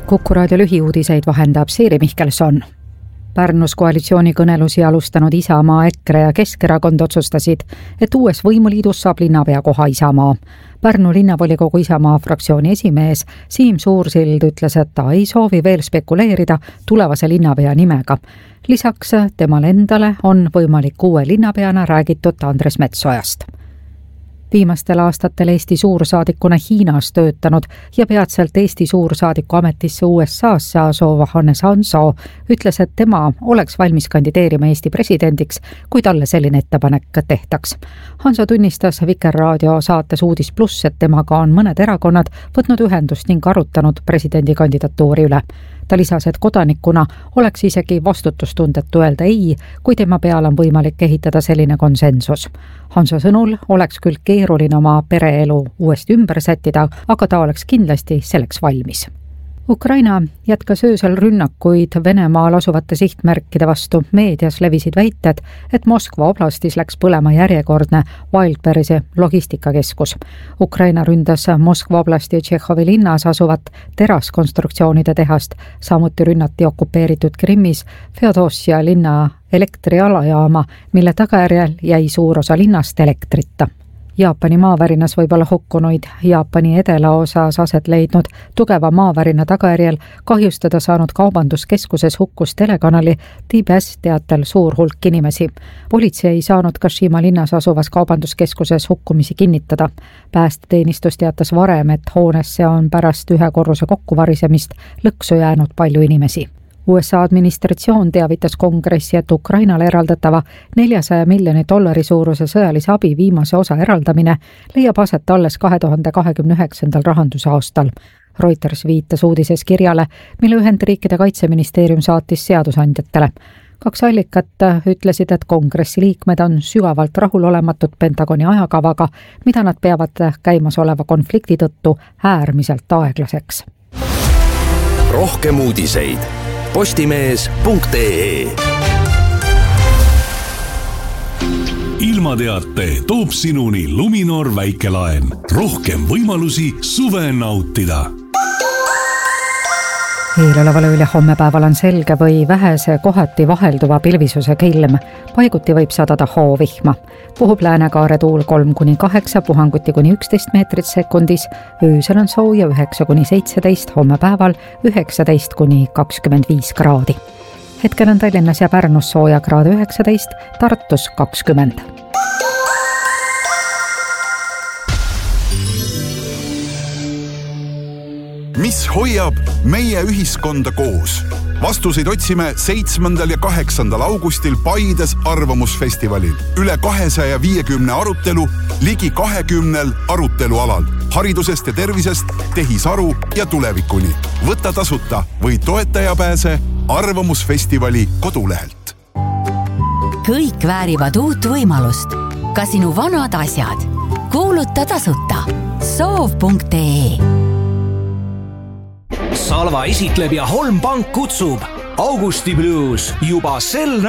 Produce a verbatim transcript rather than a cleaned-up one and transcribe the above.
Kuku raadio lühiuudiseid vahendab Siiri Mihkelson. Pärnus koalitsiooni kõnelusi alustanud Isamaa, EKRE ja Keskerakond otsustasid, et uues võimuliidus saab linnapea koha Isamaa. Pärnu linnavolikogu Isamaa fraktsiooni esimees Siim Suursild ütles, et ta ei soovi veel spekuleerida tulevase linnapea nimega. Lisaks temale endale on võimalik uue linnapeana räägitud Andres Metsojast. Viimastel aastatel Eesti suursaadikuna Hiinas töötanud ja peatselt Eesti suursaadiku ametisse U S A-sse asuv Hannes Hanso ütles, et tema oleks valmis kandideerima Eesti presidendiks, kui talle selline ettepanek tehtaks. Hanso tunnistas Vikerraadio saates Uudis Pluss, et temaga on mõned erakonnad võtnud ühendust ning arutanud presidendi kandidatuuri üle. Ta lisas, et kodanikuna oleks isegi vastutustundetu öelda ei, kui tema peale on võimalik ehitada selline konsensus. Hanso sõnul oleks küll keeruline oma pereelu uuesti ümber sättida, aga ta oleks kindlasti selleks valmis. Ukraina jätkas öösel rünnakuid Venemaal asuvate sihtmärkide vastu. Meedias levisid väited, et Moskva oblastis läks põlema järjekordne Wildbergsi logistikakeskus. Ukraina ründas Moskva oblasti Tšehhovi linnas asuvat teraskonstruktsioonide tehast, samuti rünnati okupeeritud Krimmis Feodossia linna elektrialajaama, mille tagajärjel jäi suur osa linnast elektrita. Jaapani maavärinas võib olla hukkunuid. Jaapani edelaosas aset leidnud tugeva maavärina tagajärjel kahjustada saanud kaubanduskeskuses hukkus telekanali T B S teatel suur hulk inimesi. Politsei ei saanud Kashima linnas asuvas kaubanduskeskuses hukkumisi kinnitada. Päästeteenistus teatas varem, et hoonesse on pärast ühe korruse kokkuvarisemist lõksu jäänud palju inimesi. U S A administratsioon teavitas kongressi, et Ukrainale eraldatava neljasaja miljoni dollari suuruse sõjalise abi viimase osa eraldamine leiab aset alles kahe tuhande kahekümne üheksandal rahandusaastal. Reuters viitas uudises kirjale, mille Ühendriikide kaitseministeerium saatis seadusandjatele. Kaks allikat ütlesid, et kongressi liikmed on sügavalt rahulolematud Pentagoni ajakavaga, mida nad peavad käimasoleva konflikti tõttu äärmiselt aeglaseks. Rohkem uudiseid postimees punkt ee. Ilmateate toob sinuni Luminor väikelaen. Rohkem võimalusi suve nautida. Eelolevale üle hommepäeval on selge või vähese kohati vahelduva pilvisuse kilm. Paiguti võib sadada hoovihma. Puhub läänekaare tuul kolm kuni kaheksa, puhanguti kuni üksteist meetrit sekundis. Öösel on sooja üheksa kuni seitseteist, hommepäeval üheksateist kuni kakskümmend viis kraadi. Hetkel on Tallinnas ja Pärnus sooja kraad üheksateist, Tartus kakskümmend. Mis hoiab meie ühiskonda koos? Vastuseid otsime seitsmendal ja kaheksandal augustil Paides arvamusfestivalil. Üle kahesaja viiekümne arutelu, ligi kahekümnel arutelualal. Haridusest ja tervisest, tehisaru ja tulevikuni. Võta tasuta või toetaja pääse arvamusfestivali kodulehelt. Kõik väärivad uut võimalust. Ka sinu vanad asjad. Kuuluta tasuta. soov punkt ee. Salva esitleb ja Holm Pank kutsub Augusti Blues juba sel